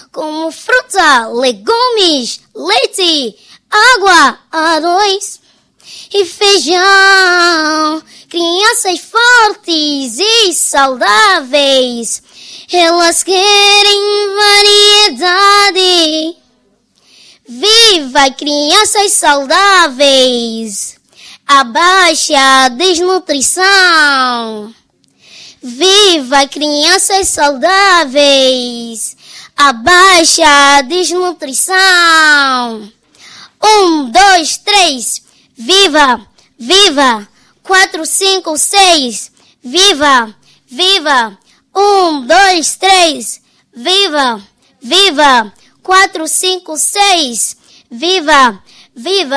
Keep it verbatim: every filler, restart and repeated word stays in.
como fruta, legumes, leite, água, arroz e feijão. Crianças fortes e saudáveis, elas querem variedade. Viva crianças saudáveis, abaixe a desnutrição. Viva crianças saudáveis, abaixe a desnutrição. Um, dois, três, viva, viva. Quatro, cinco, seis, viva, viva. Um, dois, três, viva, viva. Quatro, cinco, seis, viva, viva.